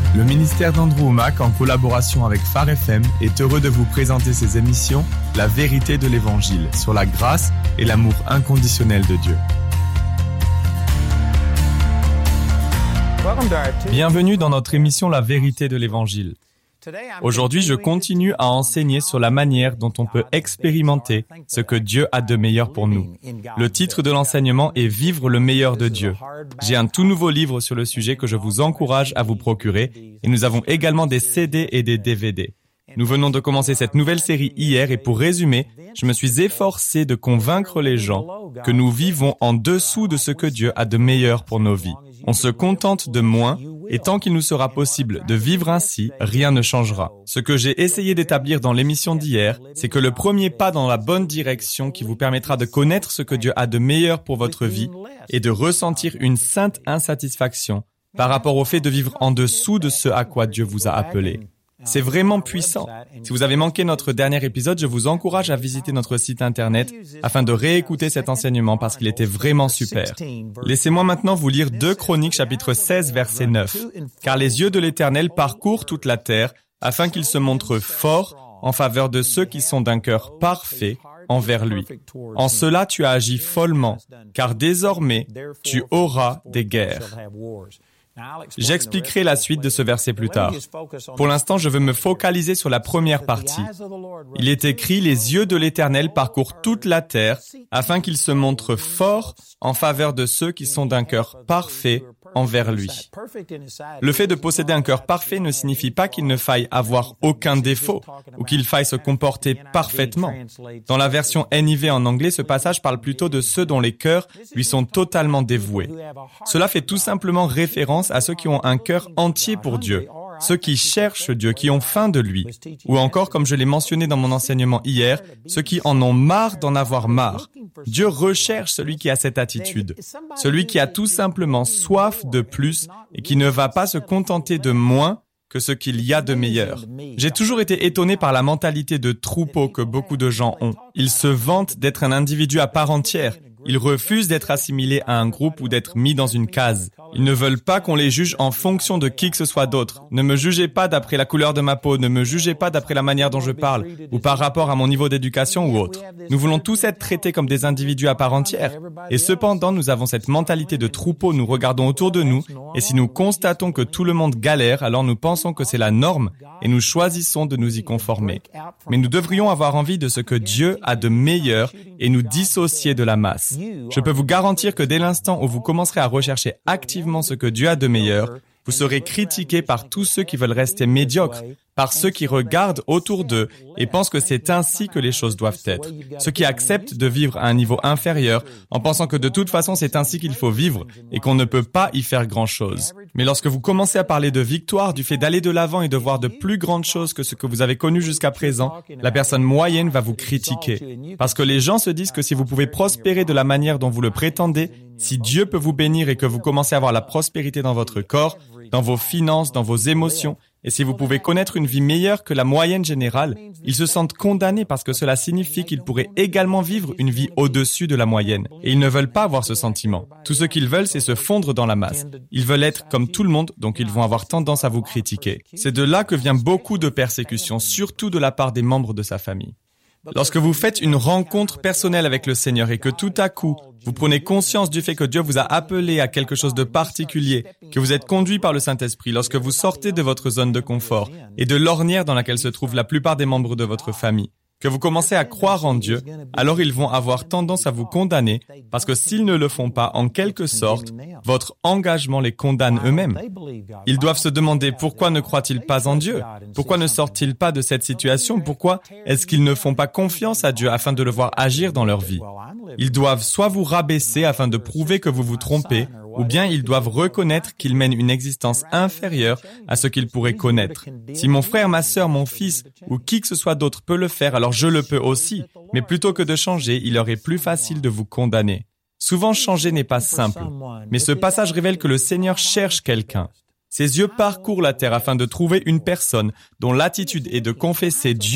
Le ministère d'Andrew Wommack, en collaboration avec Phare FM, est heureux de vous présenter ses émissions « La vérité de l'Évangile » sur la grâce et l'amour inconditionnel de Dieu. Bienvenue dans notre émission « La vérité de l'Évangile ». Aujourd'hui, je continue à enseigner sur la manière dont on peut expérimenter ce que Dieu a de meilleur pour nous. Le titre de l'enseignement est « Vivre le meilleur de Dieu ». J'ai un tout nouveau livre sur le sujet que je vous encourage à vous procurer et nous avons également des CD et des DVD. Nous venons de commencer cette nouvelle série hier et pour résumer, je me suis efforcé de convaincre les gens que nous vivons en dessous de ce que Dieu a de meilleur pour nos vies. On se contente de moins et tant qu'il nous sera possible de vivre ainsi, rien ne changera. Ce que j'ai essayé d'établir dans l'émission d'hier, c'est que le premier pas dans la bonne direction qui vous permettra de connaître ce que Dieu a de meilleur pour votre vie est de ressentir une sainte insatisfaction par rapport au fait de vivre en dessous de ce à quoi Dieu vous a appelé. C'est vraiment puissant. Si vous avez manqué notre dernier épisode, je vous encourage à visiter notre site internet afin de réécouter cet enseignement parce qu'il était vraiment super. Laissez-moi maintenant vous lire 2 Chroniques chapitre 16 verset 9. « Car les yeux de l'Éternel parcourent toute la terre afin qu'il se montre fort en faveur de ceux qui sont d'un cœur parfait envers lui. En cela tu as agi follement, car désormais tu auras des guerres. » J'expliquerai la suite de ce verset plus tard. Pour l'instant, je veux me focaliser sur la première partie. Il est écrit « Les yeux de l'Éternel parcourent toute la terre afin qu'il se montre fort en faveur de ceux qui sont d'un cœur parfait envers lui. » Le fait de posséder un cœur parfait ne signifie pas qu'il ne faille avoir aucun défaut ou qu'il faille se comporter parfaitement. Dans la version NIV en anglais, ce passage parle plutôt de ceux dont les cœurs lui sont totalement dévoués. Cela fait tout simplement référence à ceux qui ont un cœur entier pour Dieu, ceux qui cherchent Dieu, qui ont faim de lui, ou encore, comme je l'ai mentionné dans mon enseignement hier, ceux qui en ont marre d'en avoir marre. Dieu recherche celui qui a cette attitude, celui qui a tout simplement soif de plus et qui ne va pas se contenter de moins que ce qu'il y a de meilleur. J'ai toujours été étonné par la mentalité de troupeau que beaucoup de gens ont. Ils se vantent d'être un individu à part entière. Ils refusent d'être assimilés à un groupe ou d'être mis dans une case. Ils ne veulent pas qu'on les juge en fonction de qui que ce soit d'autre. Ne me jugez pas d'après la couleur de ma peau, ne me jugez pas d'après la manière dont je parle, ou par rapport à mon niveau d'éducation ou autre. Nous voulons tous être traités comme des individus à part entière. Et cependant, nous avons cette mentalité de troupeau, nous regardons autour de nous, et si nous constatons que tout le monde galère, alors nous pensons que c'est la norme, et nous choisissons de nous y conformer. Mais nous devrions avoir envie de ce que Dieu a de meilleur et nous dissocier de la masse. Je peux vous garantir que dès l'instant où vous commencerez à rechercher activement ce que Dieu a de meilleur, vous serez critiqué par tous ceux qui veulent rester médiocres, par ceux qui regardent autour d'eux et pensent que c'est ainsi que les choses doivent être. Ceux qui acceptent de vivre à un niveau inférieur en pensant que de toute façon c'est ainsi qu'il faut vivre et qu'on ne peut pas y faire grand-chose. Mais lorsque vous commencez à parler de victoire, du fait d'aller de l'avant et de voir de plus grandes choses que ce que vous avez connu jusqu'à présent, la personne moyenne va vous critiquer. Parce que les gens se disent que si vous pouvez prospérer de la manière dont vous le prétendez, si Dieu peut vous bénir et que vous commencez à avoir la prospérité dans votre corps, dans vos finances, dans vos émotions, et si vous pouvez connaître une vie meilleure que la moyenne générale, ils se sentent condamnés parce que cela signifie qu'ils pourraient également vivre une vie au-dessus de la moyenne. Et ils ne veulent pas avoir ce sentiment. Tout ce qu'ils veulent, c'est se fondre dans la masse. Ils veulent être comme tout le monde, donc ils vont avoir tendance à vous critiquer. C'est de là que vient beaucoup de persécutions, surtout de la part des membres de sa famille. Lorsque vous faites une rencontre personnelle avec le Seigneur et que tout à coup, vous prenez conscience du fait que Dieu vous a appelé à quelque chose de particulier, que vous êtes conduit par le Saint-Esprit, lorsque vous sortez de votre zone de confort et de l'ornière dans laquelle se trouvent la plupart des membres de votre famille, que vous commencez à croire en Dieu, alors ils vont avoir tendance à vous condamner parce que s'ils ne le font pas, en quelque sorte, votre engagement les condamne eux-mêmes. Ils doivent se demander pourquoi ne croient-ils pas en Dieu? Pourquoi ne sortent-ils pas de cette situation? Pourquoi est-ce qu'ils ne font pas confiance à Dieu afin de le voir agir dans leur vie? Ils doivent soit vous rabaisser afin de prouver que vous vous trompez, ou bien ils doivent reconnaître qu'ils mènent une existence inférieure à ce qu'ils pourraient connaître. Si mon frère, ma sœur, mon fils, ou qui que ce soit d'autre peut le faire, alors je le peux aussi. Mais plutôt que de changer, il leur est plus facile de vous condamner. Souvent, changer n'est pas simple. Mais ce passage révèle que le Seigneur cherche quelqu'un. Ses yeux parcourent la terre afin de trouver une personne dont l'attitude est de confesser Dieu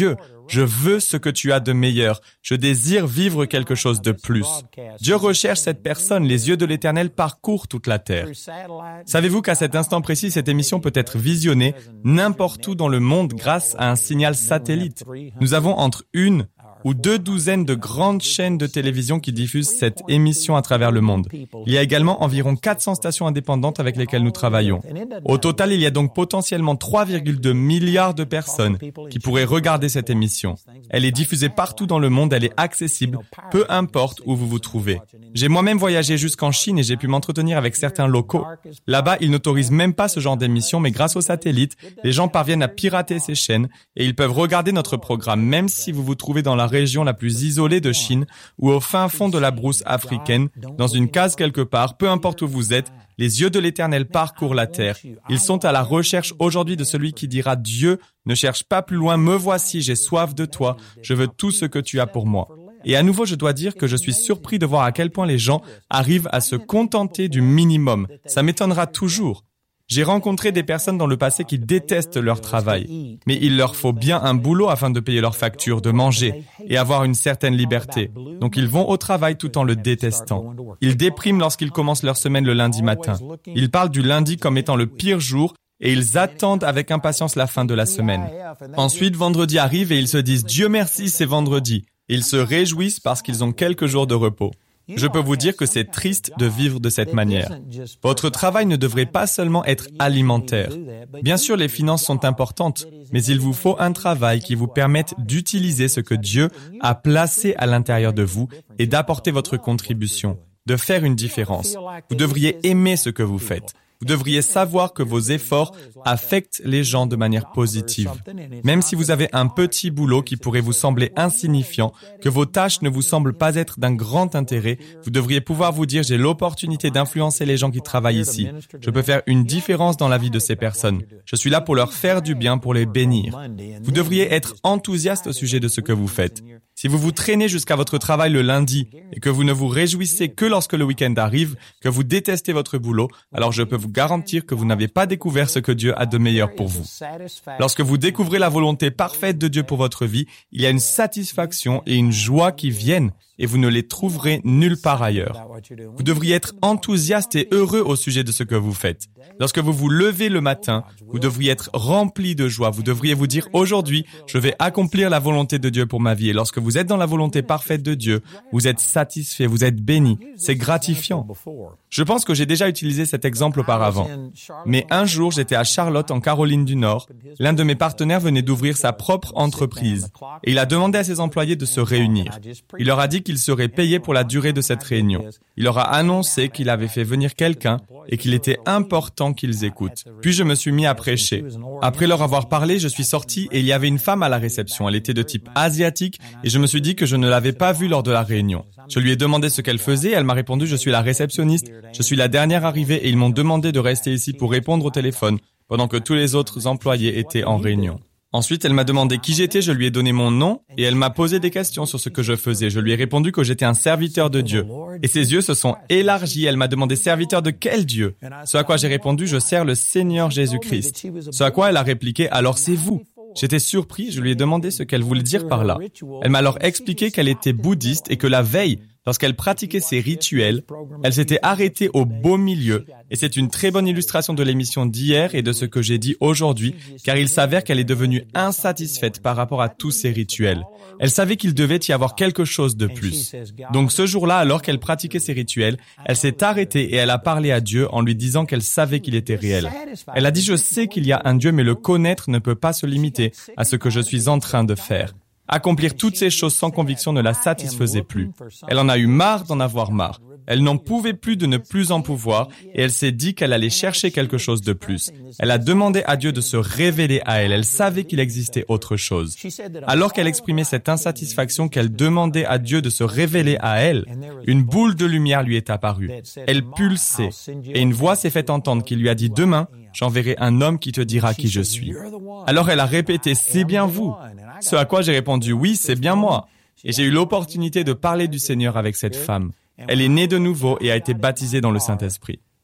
Je veux ce que tu as de meilleur. Je désire vivre quelque chose de plus. Dieu recherche cette personne. Les yeux de l'Éternel parcourent toute la terre. Savez-vous qu'à cet instant précis, cette émission peut être visionnée n'importe où dans le monde grâce à un signal satellite. Nous avons entre 1 ou 2 douzaines de grandes chaînes de télévision qui diffusent cette émission à travers le monde. Il y a également environ 400 stations indépendantes avec lesquelles nous travaillons. Au total, il y a donc potentiellement 3,2 milliards de personnes qui pourraient regarder cette émission. Elle est diffusée partout dans le monde, elle est accessible, peu importe où vous vous trouvez. J'ai moi-même voyagé jusqu'en Chine et j'ai pu m'entretenir avec certains locaux. Là-bas, ils n'autorisent même pas ce genre d'émission, mais grâce aux satellites, les gens parviennent à pirater ces chaînes et ils peuvent regarder notre programme, même si vous vous trouvez dans la région la plus isolée de Chine ou au fin fond de la brousse africaine, dans une case quelque part, peu importe où vous êtes, les yeux de l'Éternel parcourent la terre. Ils sont à la recherche aujourd'hui de celui qui dira « Dieu, ne cherche pas plus loin, me voici, j'ai soif de toi, je veux tout ce que tu as pour moi. » Et à nouveau, je dois dire que je suis surpris de voir à quel point les gens arrivent à se contenter du minimum. Ça m'étonnera toujours. J'ai rencontré des personnes dans le passé qui détestent leur travail, mais il leur faut bien un boulot afin de payer leurs factures, de manger et avoir une certaine liberté. Donc ils vont au travail tout en le détestant. Ils dépriment lorsqu'ils commencent leur semaine le lundi matin. Ils parlent du lundi comme étant le pire jour et ils attendent avec impatience la fin de la semaine. Ensuite, vendredi arrive et ils se disent « Dieu merci, c'est vendredi ». Ils se réjouissent parce qu'ils ont quelques jours de repos. Je peux vous dire que c'est triste de vivre de cette manière. Votre travail ne devrait pas seulement être alimentaire. Bien sûr, les finances sont importantes, mais il vous faut un travail qui vous permette d'utiliser ce que Dieu a placé à l'intérieur de vous et d'apporter votre contribution, de faire une différence. Vous devriez aimer ce que vous faites. Vous devriez savoir que vos efforts affectent les gens de manière positive. Même si vous avez un petit boulot qui pourrait vous sembler insignifiant, que vos tâches ne vous semblent pas être d'un grand intérêt, vous devriez pouvoir vous dire « J'ai l'opportunité d'influencer les gens qui travaillent ici. Je peux faire une différence dans la vie de ces personnes. Je suis là pour leur faire du bien, pour les bénir. » Vous devriez être enthousiaste au sujet de ce que vous faites. Si vous vous traînez jusqu'à votre travail le lundi et que vous ne vous réjouissez que lorsque le week-end arrive, que vous détestez votre boulot, alors je peux vous garantir que vous n'avez pas découvert ce que Dieu a de meilleur pour vous. Lorsque vous découvrez la volonté parfaite de Dieu pour votre vie, il y a une satisfaction et une joie qui viennent et vous ne les trouverez nulle part ailleurs. Vous devriez être enthousiaste et heureux au sujet de ce que vous faites. Lorsque vous vous levez le matin, vous devriez être rempli de joie. Vous devriez vous dire « Aujourd'hui, je vais accomplir la volonté de Dieu pour ma vie. » Et lorsque vous êtes dans la volonté parfaite de Dieu, vous êtes satisfait, vous êtes béni. C'est gratifiant. Je pense que j'ai déjà utilisé cet exemple auparavant. Mais un jour, j'étais à Charlotte, en Caroline du Nord. L'un de mes partenaires venait d'ouvrir sa propre entreprise. Et il a demandé à ses employés de se réunir. Il leur a dit qu'il serait payé pour la durée de cette réunion. Il leur a annoncé qu'il avait fait venir quelqu'un et qu'il était important qu'ils écoutent. Puis je me suis mis à prêcher. Après leur avoir parlé, je suis sorti et il y avait une femme à la réception. Elle était de type asiatique et je me suis dit que je ne l'avais pas vue lors de la réunion. Je lui ai demandé ce qu'elle faisait et elle m'a répondu « Je suis la réceptionniste, je suis la dernière arrivée et ils m'ont demandé de rester ici pour répondre au téléphone pendant que tous les autres employés étaient en réunion. » Ensuite, elle m'a demandé qui j'étais, je lui ai donné mon nom et elle m'a posé des questions sur ce que je faisais. Je lui ai répondu que j'étais un serviteur de Dieu. Et ses yeux se sont élargis. Elle m'a demandé serviteur de quel Dieu? Ce à quoi j'ai répondu, je sers le Seigneur Jésus-Christ. Ce à quoi elle a répliqué, alors c'est vous. J'étais surpris, je lui ai demandé ce qu'elle voulait dire par là. Elle m'a alors expliqué qu'elle était bouddhiste et que la veille, lorsqu'elle pratiquait ses rituels, elle s'était arrêtée au beau milieu. Et c'est une très bonne illustration de l'émission d'hier et de ce que j'ai dit aujourd'hui, car il s'avère qu'elle est devenue insatisfaite par rapport à tous ces rituels. Elle savait qu'il devait y avoir quelque chose de plus. Donc ce jour-là, alors qu'elle pratiquait ses rituels, elle s'est arrêtée et elle a parlé à Dieu en lui disant qu'elle savait qu'il était réel. Elle a dit « Je sais qu'il y a un Dieu, mais le connaître ne peut pas se limiter à ce que je suis en train de faire. » Accomplir toutes ces choses sans conviction ne la satisfaisait plus. Elle en a eu marre d'en avoir marre. Elle n'en pouvait plus de ne plus en pouvoir et elle s'est dit qu'elle allait chercher quelque chose de plus. Elle a demandé à Dieu de se révéler à elle. Elle savait qu'il existait autre chose. Alors qu'elle exprimait cette insatisfaction, qu'elle demandait à Dieu de se révéler à elle, une boule de lumière lui est apparue. Elle pulsait et une voix s'est fait entendre qui lui a dit « Demain, j'enverrai un homme qui te dira qui je suis. » Alors elle a répété « C'est bien vous ?» Ce à quoi j'ai répondu « Oui, c'est bien moi. » Et j'ai eu l'opportunité de parler du Seigneur avec cette femme. Elle est née de nouveau et a été baptisée dans le Saint-Esprit.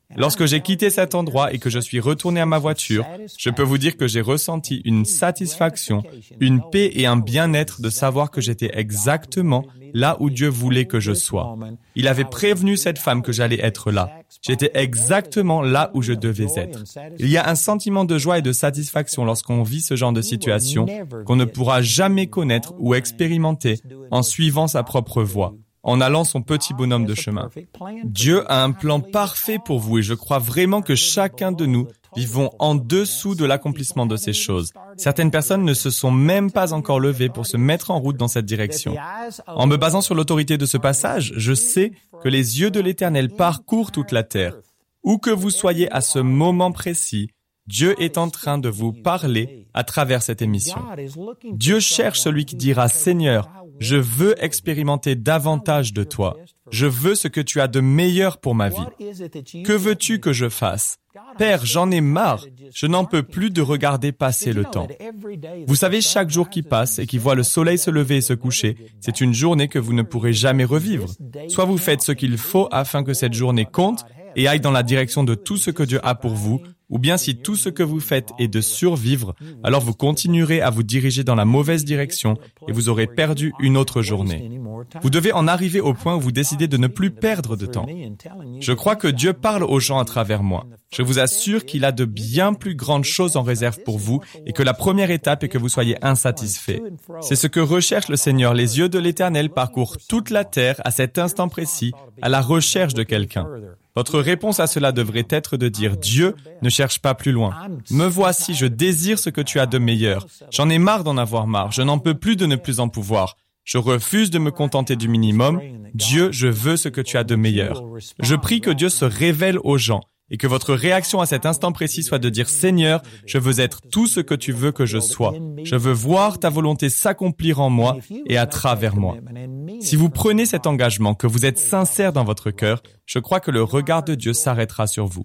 Lorsque j'ai quitté cet endroit et que je suis retourné à ma voiture, je peux vous dire que j'ai ressenti une satisfaction, une paix et un bien-être de savoir que j'étais exactement là où Dieu voulait que je sois. Il avait prévenu cette femme que j'allais être là. J'étais exactement là où je devais être. Il y a un sentiment de joie et de satisfaction lorsqu'on vit ce genre de situation qu'on ne pourra jamais connaître ou expérimenter en suivant sa propre voie, en allant son petit bonhomme de chemin. Dieu a un plan parfait pour vous et je crois vraiment que chacun de nous vivons en dessous de l'accomplissement de ces choses. Certaines personnes ne se sont même pas encore levées pour se mettre en route dans cette direction. En me basant sur l'autorité de ce passage, je sais que les yeux de l'Éternel parcourent toute la terre. Où que vous soyez à ce moment précis, Dieu est en train de vous parler à travers cette émission. Dieu cherche celui qui dira « Seigneur, je veux expérimenter davantage de toi. Je veux ce que tu as de meilleur pour ma vie. Que veux-tu que je fasse? Père, j'en ai marre. Je n'en peux plus de regarder passer le temps. » Vous savez, chaque jour qui passe et qui voit le soleil se lever et se coucher, c'est une journée que vous ne pourrez jamais revivre. Soit vous faites ce qu'il faut afin que cette journée compte et aille dans la direction de tout ce que Dieu a pour vous, ou bien si tout ce que vous faites est de survivre, alors vous continuerez à vous diriger dans la mauvaise direction et vous aurez perdu une autre journée. Vous devez en arriver au point où vous décidez de ne plus perdre de temps. Je crois que Dieu parle aux gens à travers moi. Je vous assure qu'il a de bien plus grandes choses en réserve pour vous et que la première étape est que vous soyez insatisfait. C'est ce que recherche le Seigneur. Les yeux de l'Éternel parcourent toute la terre à cet instant précis, à la recherche de quelqu'un. Votre réponse à cela devrait être de dire « Dieu, ne cherche pas plus loin. Me voici, je désire ce que tu as de meilleur. J'en ai marre d'en avoir marre. Je n'en peux plus de ne plus en pouvoir. Je refuse de me contenter du minimum. Dieu, je veux ce que tu as de meilleur. » Je prie que Dieu se révèle aux gens et que votre réaction à cet instant précis soit de dire « Seigneur, je veux être tout ce que tu veux que je sois. Je veux voir ta volonté s'accomplir en moi et à travers moi. » Si vous prenez cet engagement, que vous êtes sincère dans votre cœur, je crois que le regard de Dieu s'arrêtera sur vous.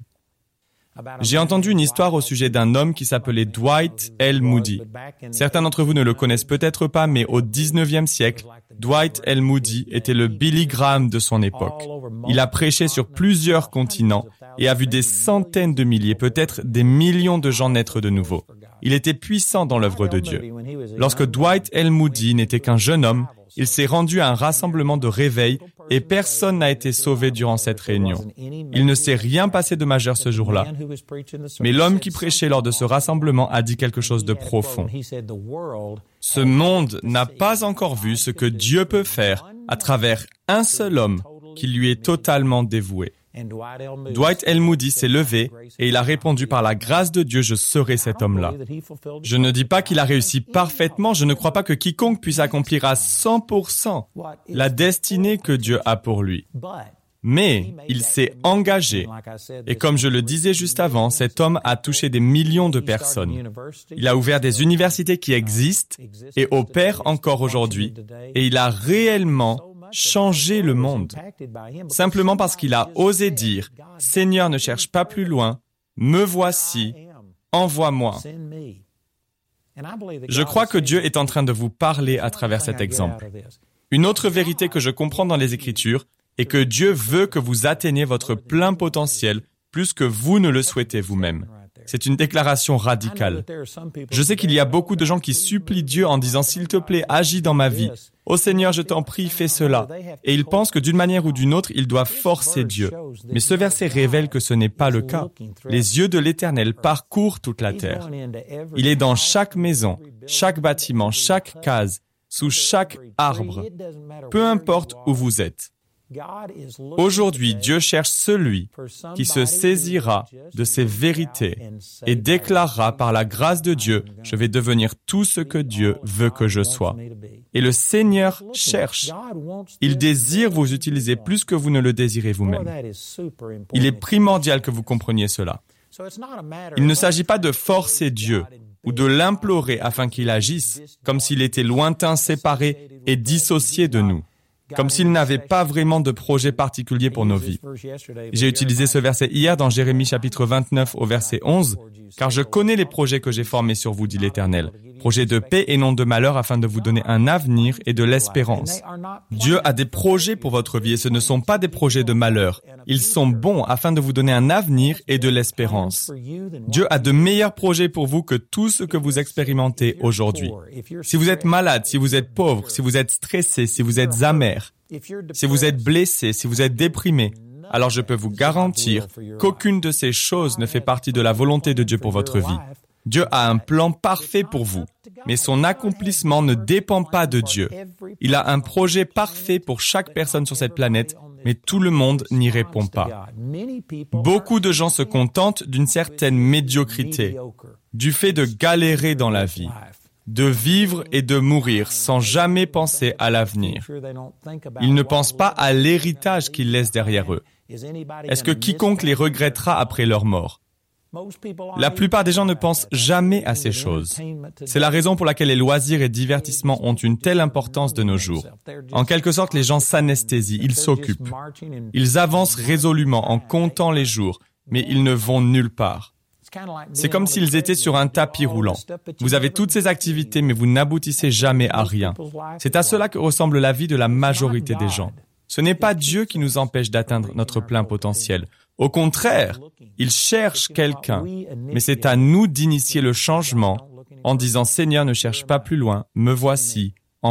J'ai entendu une histoire au sujet d'un homme qui s'appelait Dwight L. Moody. Certains d'entre vous ne le connaissent peut-être pas, mais au 19e siècle, Dwight L. Moody était le Billy Graham de son époque. Il a prêché sur plusieurs continents et a vu des centaines de milliers, peut-être des millions de gens naître de nouveau. Il était puissant dans l'œuvre de Dieu. Lorsque Dwight L. Moody n'était qu'un jeune homme, il s'est rendu à un rassemblement de réveil et personne n'a été sauvé durant cette réunion. Il ne s'est rien passé de majeur ce jour-là, mais l'homme qui prêchait lors de ce rassemblement a dit quelque chose de profond. Ce monde n'a pas encore vu ce que Dieu peut faire à travers un seul homme qui lui est totalement dévoué. Dwight L. Moody s'est levé et il a répondu par la grâce de Dieu, je serai cet homme-là. Je ne dis pas qu'il a réussi parfaitement, je ne crois pas que quiconque puisse accomplir à 100% la destinée que Dieu a pour lui. Mais il s'est engagé. Et comme je le disais juste avant, cet homme a touché des millions de personnes. Il a ouvert des universités qui existent et opèrent encore aujourd'hui. Et il a réellement changé le monde. Simplement parce qu'il a osé dire « Seigneur, ne cherche pas plus loin, me voici, envoie-moi ». Je crois que Dieu est en train de vous parler à travers cet exemple. Une autre vérité que je comprends dans les Écritures est que Dieu veut que vous atteigniez votre plein potentiel plus que vous ne le souhaitez vous-même. C'est une déclaration radicale. Je sais qu'il y a beaucoup de gens qui supplient Dieu en disant « S'il te plaît, agis dans ma vie. Ô Seigneur, je t'en prie, fais cela. » Et ils pensent que d'une manière ou d'une autre, ils doivent forcer Dieu. Mais ce verset révèle que ce n'est pas le cas. Les yeux de l'Éternel parcourent toute la terre. Il est dans chaque maison, chaque bâtiment, chaque case, sous chaque arbre. Peu importe où vous êtes. Aujourd'hui, Dieu cherche celui qui se saisira de ces vérités et déclarera par la grâce de Dieu, je vais devenir tout ce que Dieu veut que je sois. Et le Seigneur cherche. Il désire vous utiliser plus que vous ne le désirez vous-même. Il est primordial que vous compreniez cela. Il ne s'agit pas de forcer Dieu ou de l'implorer afin qu'il agisse, comme s'il était lointain, séparé et dissocié de nous. Comme s'il n'avait pas vraiment de projet particulier pour nos vies. J'ai utilisé ce verset hier dans Jérémie chapitre 29 au verset 11, car je connais les projets que j'ai formés sur vous, dit l'Éternel. Projets de paix et non de malheur afin de vous donner un avenir et de l'espérance. Dieu a des projets pour votre vie et ce ne sont pas des projets de malheur. Ils sont bons afin de vous donner un avenir et de l'espérance. Dieu a de meilleurs projets pour vous que tout ce que vous expérimentez aujourd'hui. Si vous êtes malade, si vous êtes pauvre, si vous êtes stressé, si vous êtes amer, si vous êtes blessé, si vous êtes déprimé, alors je peux vous garantir qu'aucune de ces choses ne fait partie de la volonté de Dieu pour votre vie. Dieu a un plan parfait pour vous, mais son accomplissement ne dépend pas de Dieu. Il a un projet parfait pour chaque personne sur cette planète, mais tout le monde n'y répond pas. Beaucoup de gens se contentent d'une certaine médiocrité, du fait de galérer dans la vie, de vivre et de mourir sans jamais penser à l'avenir. Ils ne pensent pas à l'héritage qu'ils laissent derrière eux. Est-ce que quiconque les regrettera après leur mort? La plupart des gens ne pensent jamais à ces choses. C'est la raison pour laquelle les loisirs et divertissements ont une telle importance de nos jours. En quelque sorte, les gens s'anesthésient, ils s'occupent. Ils avancent résolument en comptant les jours, mais ils ne vont nulle part. C'est comme s'ils étaient sur un tapis roulant. Vous avez toutes ces activités, mais vous n'aboutissez jamais à rien. C'est à cela que ressemble la vie de la majorité des gens. Ce n'est pas Dieu qui nous empêche d'atteindre notre plein potentiel. Au contraire, il cherche quelqu'un, mais c'est à nous d'initier le changement en disant « Seigneur, ne cherche pas plus loin, me voici, envoie-moi ».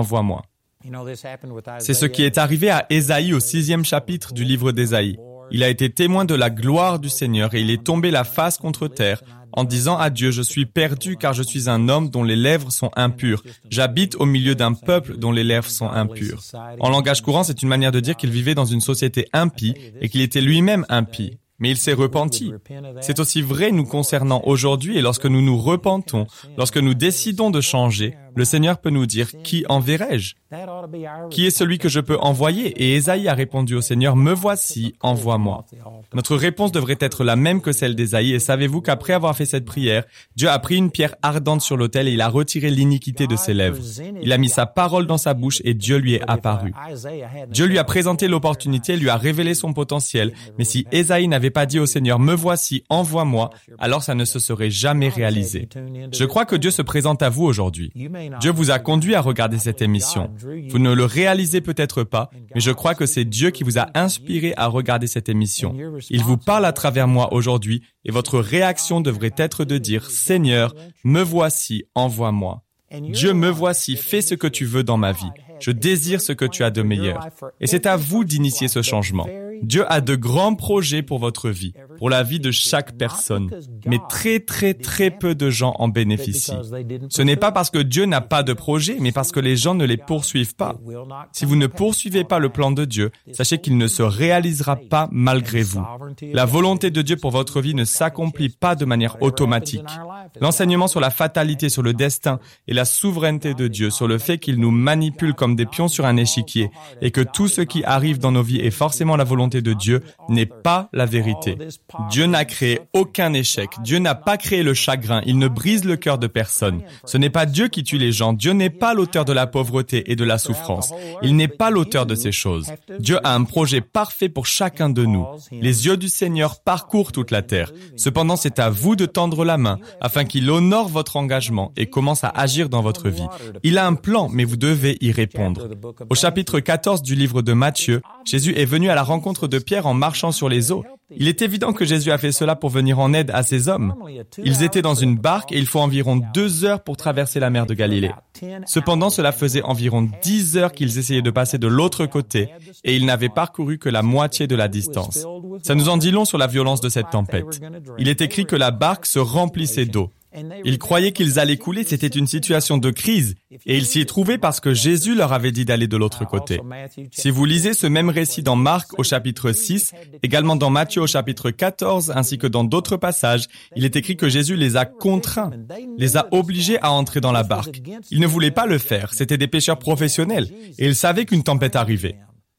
C'est ce qui est arrivé à Ésaïe au 6e chapitre du livre d'Ésaïe. Il a été témoin de la gloire du Seigneur et il est tombé la face contre terre en disant à Dieu « Je suis perdu car je suis un homme dont les lèvres sont impures. J'habite au milieu d'un peuple dont les lèvres sont impures. » En langage courant, c'est une manière de dire qu'il vivait dans une société impie et qu'il était lui-même impie. Mais il s'est repenti. C'est aussi vrai nous concernant aujourd'hui et lorsque nous nous repentons, lorsque nous décidons de changer, le Seigneur peut nous dire « Qui enverrai-je » ? Qui est celui que je peux envoyer? Et Ésaïe a répondu au Seigneur, me voici, envoie-moi. Notre réponse devrait être la même que celle d'Ésaïe. Et savez-vous qu'après avoir fait cette prière, Dieu a pris une pierre ardente sur l'autel et il a retiré l'iniquité de ses lèvres. Il a mis sa parole dans sa bouche et Dieu lui est apparu. Dieu lui a présenté l'opportunité, lui a révélé son potentiel. Mais si Ésaïe n'avait pas dit au Seigneur, me voici, envoie-moi, alors ça ne se serait jamais réalisé. Je crois que Dieu se présente à vous aujourd'hui. Dieu vous a conduit à regarder cette émission. Vous ne le réalisez peut-être pas, mais je crois que c'est Dieu qui vous a inspiré à regarder cette émission. Il vous parle à travers moi aujourd'hui et votre réaction devrait être de dire « Seigneur, me voici, envoie-moi. Dieu, me voici, fais ce que tu veux dans ma vie. Je désire ce que tu as de meilleur. » Et c'est à vous d'initier ce changement. Dieu a de grands projets pour votre vie, pour la vie de chaque personne. Mais très peu de gens en bénéficient. Ce n'est pas parce que Dieu n'a pas de projet, mais parce que les gens ne les poursuivent pas. Si vous ne poursuivez pas le plan de Dieu, sachez qu'il ne se réalisera pas malgré vous. La volonté de Dieu pour votre vie ne s'accomplit pas de manière automatique. L'enseignement sur la fatalité, sur le destin et la souveraineté de Dieu, sur le fait qu'il nous manipule comme des pions sur un échiquier et que tout ce qui arrive dans nos vies est forcément la volonté de Dieu, n'est pas la vérité. Dieu n'a créé aucun échec. Dieu n'a pas créé le chagrin. Il ne brise le cœur de personne. Ce n'est pas Dieu qui tue les gens. Dieu n'est pas l'auteur de la pauvreté et de la souffrance. Il n'est pas l'auteur de ces choses. Dieu a un projet parfait pour chacun de nous. Les yeux du Seigneur parcourent toute la terre. Cependant, c'est à vous de tendre la main afin qu'il honore votre engagement et commence à agir dans votre vie. Il a un plan, mais vous devez y répondre. Au chapitre 14 du livre de Matthieu, Jésus est venu à la rencontre de Pierre en marchant sur les eaux. Il est évident que Jésus a fait cela pour venir en aide à ces hommes. Ils étaient dans une barque et il faut environ 2 heures pour traverser la mer de Galilée. Cependant, cela faisait environ 10 heures qu'ils essayaient de passer de l'autre côté et ils n'avaient parcouru que la moitié de la distance. Ça nous en dit long sur la violence de cette tempête. Il est écrit que la barque se remplissait d'eau. Ils croyaient qu'ils allaient couler, c'était une situation de crise, et ils s'y est trouvé parce que Jésus leur avait dit d'aller de l'autre côté. Si vous lisez ce même récit dans Marc au chapitre 6, également dans Matthieu au chapitre 14, ainsi que dans d'autres passages, il est écrit que Jésus les a contraints, les a obligés à entrer dans la barque. Ils ne voulaient pas le faire, c'étaient des pêcheurs professionnels, et ils savaient qu'une tempête arrivait.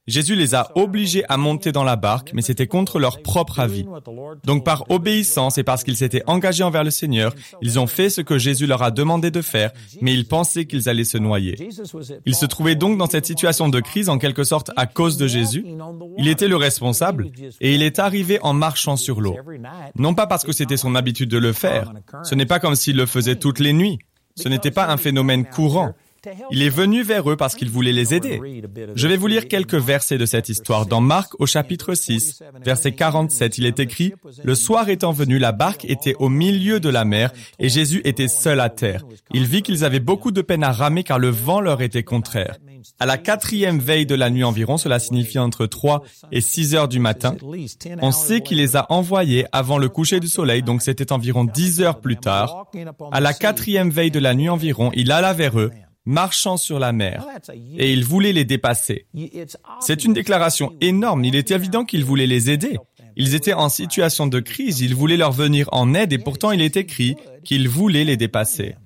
Jésus les a obligés à monter dans la barque, mais c'était contre leur propre avis. Donc par obéissance et parce qu'ils s'étaient engagés envers le Seigneur, ils ont fait ce que Jésus leur a demandé de faire, mais ils pensaient qu'ils allaient se noyer. Ils se trouvaient donc dans cette situation de crise en quelque sorte à cause de Jésus. Il était le responsable et il est arrivé en marchant sur l'eau. Non pas parce que c'était son habitude de le faire. Ce n'est pas comme s'il le faisait toutes les nuits. Ce n'était pas un phénomène courant. Il est venu vers eux parce qu'il voulait les aider. Je vais vous lire quelques versets de cette histoire. Dans Marc au chapitre 6, verset 47, il est écrit « Le soir étant venu, la barque était au milieu de la mer et Jésus était seul à terre. Il vit qu'ils avaient beaucoup de peine à ramer car le vent leur était contraire. À la 4e veille de la nuit environ, cela signifie entre 3 et 6 heures du matin, on sait qu'il les a envoyés avant le coucher du soleil, donc c'était environ 10 heures plus tard. À la 4e veille de la nuit environ, il alla vers eux, marchant sur la mer, et il voulait les dépasser. C'est une déclaration énorme, il est évident qu'il voulait les aider. Ils étaient en situation de crise, il voulait leur venir en aide et pourtant il est écrit qu'il voulait les dépasser.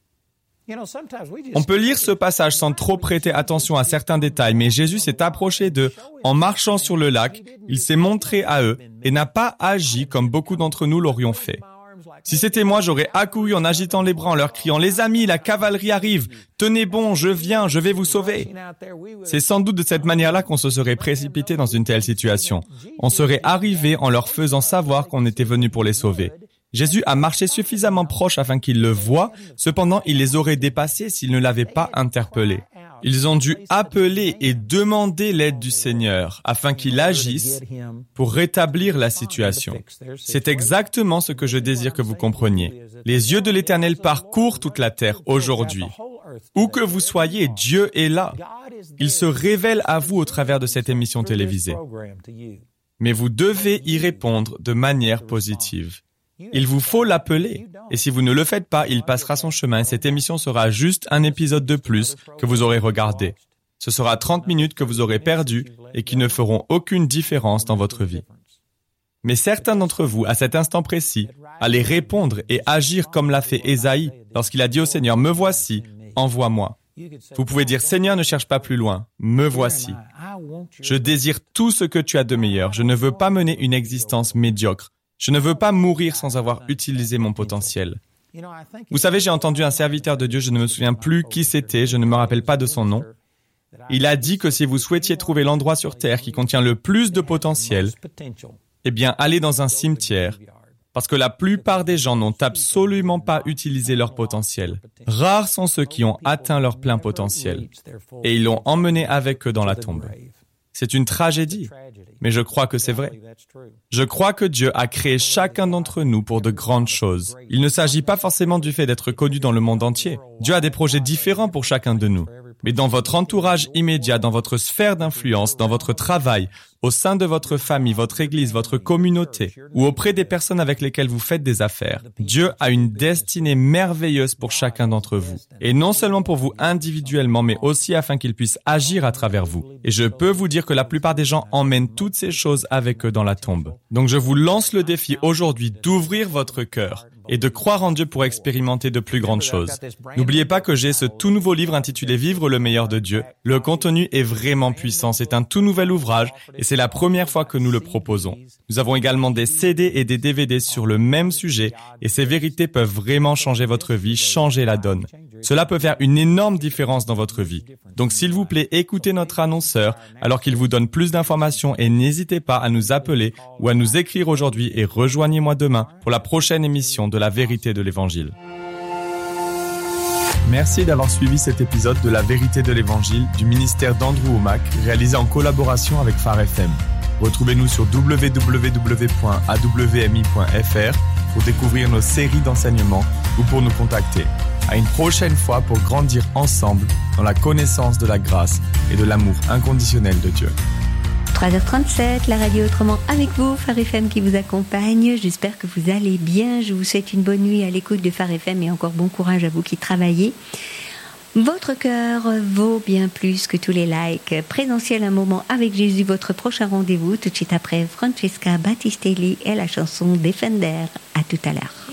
On peut lire ce passage sans trop prêter attention à certains détails, mais Jésus s'est approché d'eux en marchant sur le lac, il s'est montré à eux et n'a pas agi comme beaucoup d'entre nous l'aurions fait. Si c'était moi, j'aurais accouru en agitant les bras, en leur criant « Les amis, la cavalerie arrive! Tenez bon, je viens, je vais vous sauver !» C'est sans doute de cette manière-là qu'on se serait précipité dans une telle situation. On serait arrivé en leur faisant savoir qu'on était venu pour les sauver. Jésus a marché suffisamment proche afin qu'ils le voient, cependant il les aurait dépassés s'ils ne l'avaient pas interpellé. Ils ont dû appeler et demander l'aide du Seigneur afin qu'il agisse pour rétablir la situation. C'est exactement ce que je désire que vous compreniez. Les yeux de l'Éternel parcourent toute la terre aujourd'hui. Où que vous soyez, Dieu est là. Il se révèle à vous au travers de cette émission télévisée. Mais vous devez y répondre de manière positive. Il vous faut l'appeler. Et si vous ne le faites pas, il passera son chemin et cette émission sera juste un épisode de plus que vous aurez regardé. Ce sera 30 minutes que vous aurez perdues et qui ne feront aucune différence dans votre vie. Mais certains d'entre vous, à cet instant précis, allez répondre et agir comme l'a fait Ésaïe lorsqu'il a dit au Seigneur « Me voici, envoie-moi ». Vous pouvez dire « Seigneur, ne cherche pas plus loin, me voici. Je désire tout ce que tu as de meilleur. Je ne veux pas mener une existence médiocre. Je ne veux pas mourir sans avoir utilisé mon potentiel. » Vous savez, j'ai entendu un serviteur de Dieu, je ne me souviens plus qui c'était, je ne me rappelle pas de son nom. Il a dit que si vous souhaitiez trouver l'endroit sur Terre qui contient le plus de potentiel, eh bien, allez dans un cimetière, parce que la plupart des gens n'ont absolument pas utilisé leur potentiel. Rares sont ceux qui ont atteint leur plein potentiel, et ils l'ont emmené avec eux dans la tombe. C'est une tragédie, mais je crois que c'est vrai. Je crois que Dieu a créé chacun d'entre nous pour de grandes choses. Il ne s'agit pas forcément du fait d'être connu dans le monde entier. Dieu a des projets différents pour chacun de nous. Mais dans votre entourage immédiat, dans votre sphère d'influence, dans votre travail, au sein de votre famille, votre église, votre communauté, ou auprès des personnes avec lesquelles vous faites des affaires, Dieu a une destinée merveilleuse pour chacun d'entre vous. Et non seulement pour vous individuellement, mais aussi afin qu'il puisse agir à travers vous. Et je peux vous dire que la plupart des gens emmènent toutes ces choses avec eux dans la tombe. Donc je vous lance le défi aujourd'hui d'ouvrir votre cœur et de croire en Dieu pour expérimenter de plus grandes choses. N'oubliez pas que j'ai ce tout nouveau livre intitulé « Vivre le meilleur de Dieu ». Le contenu est vraiment puissant, c'est un tout nouvel ouvrage et c'est la première fois que nous le proposons. Nous avons également des CD et des DVD sur le même sujet et ces vérités peuvent vraiment changer votre vie, changer la donne. Cela peut faire une énorme différence dans votre vie. Donc s'il vous plaît, écoutez notre annonceur alors qu'il vous donne plus d'informations et n'hésitez pas à nous appeler ou à nous écrire aujourd'hui et rejoignez-moi demain pour la prochaine émission de la vérité de l'Évangile. Merci d'avoir suivi cet épisode de la vérité de l'Évangile du ministère d'Andrew Wommack réalisé en collaboration avec Phare FM. Retrouvez-nous sur www.awmi.fr pour découvrir nos séries d'enseignements ou pour nous contacter. À une prochaine fois pour grandir ensemble dans la connaissance de la grâce et de l'amour inconditionnel de Dieu. 3h37, la radio autrement avec vous, Phare FM qui vous accompagne. J'espère que vous allez bien. Je vous souhaite une bonne nuit à l'écoute de Phare FM et encore bon courage à vous qui travaillez. Votre cœur vaut bien plus que tous les likes. Présentiel, un moment avec Jésus, votre prochain rendez-vous tout de suite après Francesca Battistelli et la chanson Defender. À tout à l'heure.